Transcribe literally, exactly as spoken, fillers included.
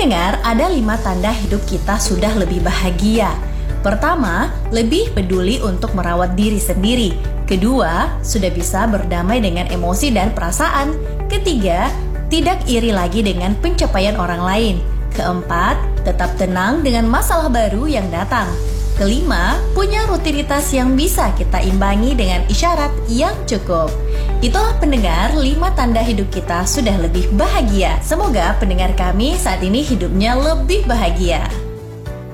Pendengar, ada lima tanda hidup kita sudah lebih bahagia. Pertama, lebih peduli untuk merawat diri sendiri. Kedua, sudah bisa berdamai dengan emosi dan perasaan. Ketiga, tidak iri lagi dengan pencapaian orang lain. Keempat, tetap tenang dengan masalah baru yang datang. Kelima, punya rutinitas yang bisa kita imbangi dengan isyarat yang cukup. Itulah pendengar, lima tanda hidup kita sudah lebih bahagia. Semoga pendengar kami saat ini hidupnya lebih bahagia.